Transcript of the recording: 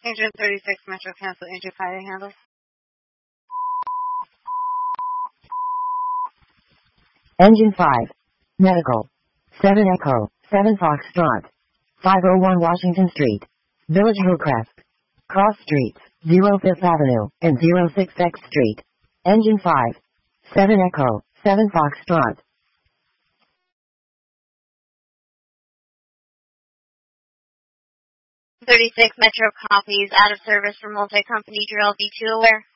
Engine 36, Metro Cancel, Engine 5 handle. Engine 5. Medical. 7 Echo, 7 Foxtrot. 501 Washington Street. Village Hillcrest. Cross Streets, 05th Avenue, and 06X Street. Engine 5. 7 Echo, 7 Foxtrot. 36 Metro copies out of service for multi-company drill. B2 aware.